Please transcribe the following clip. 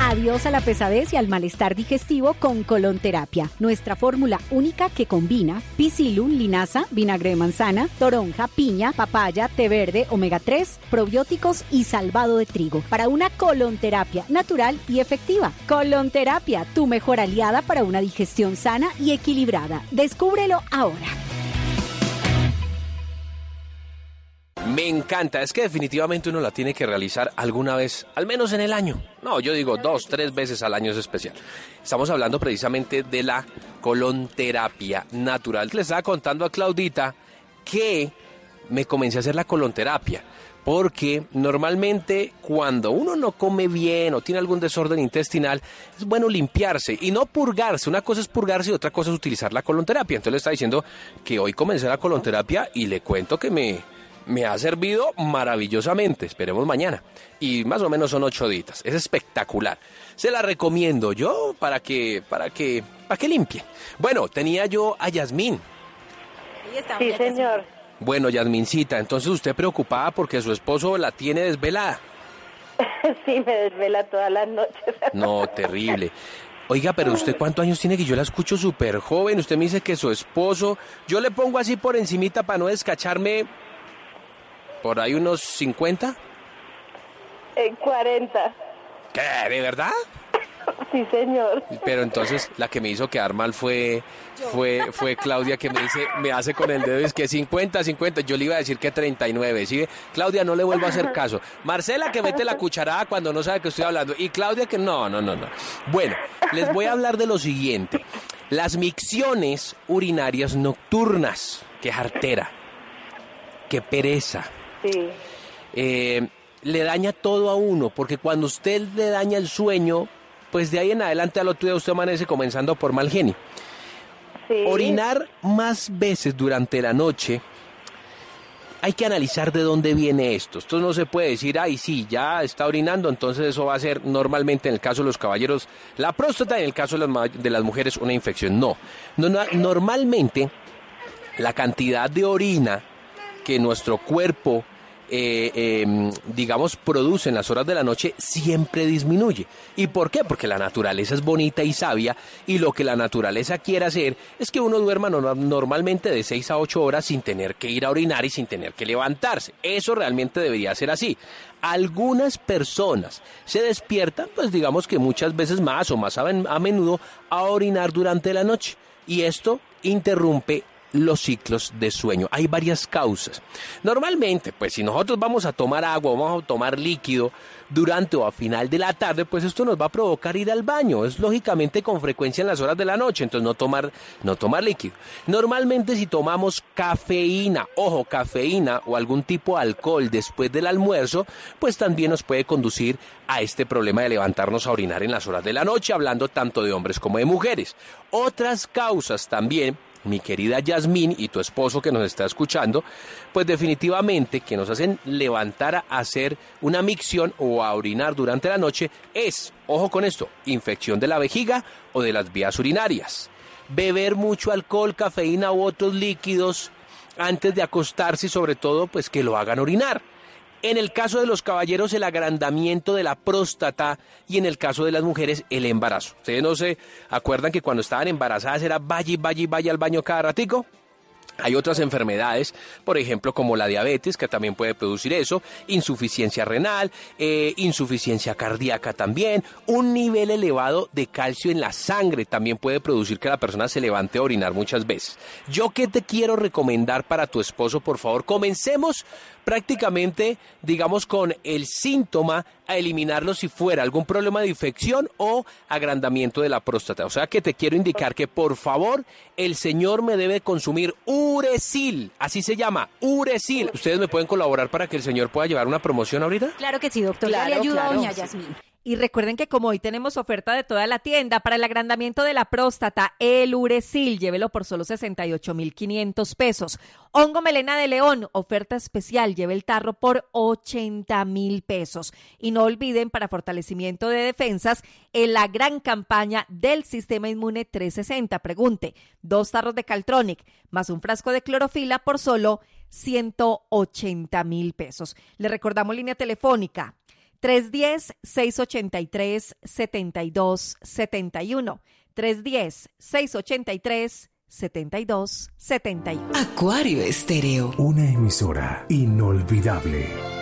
Adiós a la pesadez y al malestar digestivo con Colonterapia, nuestra fórmula única que combina Psyllium, linaza, vinagre de manzana, toronja, piña, papaya, té verde, omega 3, probióticos y salvado de trigo para una colonterapia natural y efectiva. Colonterapia, tu mejor aliada para una digestión sana y equilibrada. Descúbrelo ahora. Me encanta, es que definitivamente uno la tiene que realizar alguna vez, al menos en el año. No, yo digo 2, 3 veces al año es especial. Estamos hablando precisamente de la colonterapia natural. Les estaba contando a Claudita que me comencé a hacer la colonterapia, porque normalmente cuando uno no come bien o tiene algún desorden intestinal, es bueno limpiarse y no purgarse. Una cosa es purgarse y otra cosa es utilizar la colonterapia. Entonces le está diciendo que hoy comencé la colonterapia y le cuento que me ha servido maravillosamente. Esperemos mañana. Y más o menos son 8 días. Es espectacular. Se la recomiendo yo para que limpie. Bueno, tenía yo a Yasmín. Sí, señor. Bueno, Yasmincita, entonces usted preocupada porque su esposo la tiene desvelada. Sí, me desvela todas las noches. No, terrible. Oiga, pero ¿usted cuántos años tiene? Que yo la escucho súper joven. Usted me dice que su esposo... Yo le pongo así por encimita para no descacharme... ¿Por ahí unos 50? 40. ¿Qué? ¿De verdad? Sí, señor. Pero entonces la que me hizo quedar mal fue Claudia, que me hace con el dedo, es que 50. Yo le iba a decir que 39, ¿sí? Claudia, no le vuelvo a hacer caso. Marcela, que mete la cucharada cuando no sabe que estoy hablando. Y Claudia, que no. Bueno, les voy a hablar de lo siguiente. Las micciones urinarias nocturnas. Qué jartera. Qué pereza. Sí. Le daña todo a uno, porque cuando usted le daña el sueño, pues de ahí en adelante al otro día usted amanece comenzando por mal genio. Sí. Orinar más veces durante la noche, hay que analizar de dónde viene esto. Esto no se puede decir, ay, sí, ya está orinando, entonces eso va a ser normalmente en el caso de los caballeros la próstata, en el caso de las mujeres una infección. No, normalmente la cantidad de orina que nuestro cuerpo digamos, produce en las horas de la noche siempre disminuye. ¿Y por qué? Porque la naturaleza es bonita y sabia, y lo que la naturaleza quiere hacer es que uno duerma normalmente de 6 a 8 horas sin tener que ir a orinar y sin tener que levantarse. Eso realmente debería ser así. Algunas personas se despiertan, pues digamos que muchas veces más o más a menudo, a orinar durante la noche, y esto interrumpe los ciclos de sueño. Hay varias causas. Normalmente, pues si nosotros vamos a tomar agua, vamos a tomar líquido durante o a final de la tarde, pues esto nos va a provocar ir al baño. Es lógicamente con frecuencia en las horas de la noche, entonces no tomar líquido. Normalmente si tomamos cafeína o algún tipo de alcohol después del almuerzo, pues también nos puede conducir a este problema de levantarnos a orinar en las horas de la noche, hablando tanto de hombres como de mujeres. Otras causas también, mi querida Yasmín y tu esposo que nos está escuchando, pues definitivamente que nos hacen levantar a hacer una micción o a orinar durante la noche es, ojo con esto, infección de la vejiga o de las vías urinarias. Beber mucho alcohol, cafeína u otros líquidos antes de acostarse y sobre todo pues que lo hagan orinar. En el caso de los caballeros, el agrandamiento de la próstata, y en el caso de las mujeres, el embarazo. ¿Ustedes no se acuerdan que cuando estaban embarazadas era vaya al baño cada ratico? Hay otras enfermedades, por ejemplo, como la diabetes, que también puede producir eso, insuficiencia renal, insuficiencia cardíaca también, un nivel elevado de calcio en la sangre también puede producir que la persona se levante a orinar muchas veces. ¿Yo qué te quiero recomendar para tu esposo? Por favor, comencemos prácticamente, digamos, con el síntoma a eliminarlo si fuera algún problema de infección o agrandamiento de la próstata. O sea que te quiero indicar que, por favor, el señor me debe consumir Uresil, así se llama, Uresil. ¿Ustedes me pueden colaborar para que el señor pueda llevar una promoción ahorita? Claro que sí, doctor. Claro, Ya le ayudo a doña sí. Yasmín. Y recuerden que como hoy tenemos oferta de toda la tienda para el agrandamiento de la próstata, el Uresil, llévelo por solo 68,500 pesos. Hongo melena de león, oferta especial, lleve el tarro por 80,000 pesos. Y no olviden, para fortalecimiento de defensas, en la gran campaña del Sistema Inmune 360. Pregunte, 2 tarros de Caltronic más un frasco de clorofila por solo 180,000 pesos. Le recordamos línea telefónica 310-683-7271. 310-683-7271. Acuario Estéreo. Una emisora inolvidable.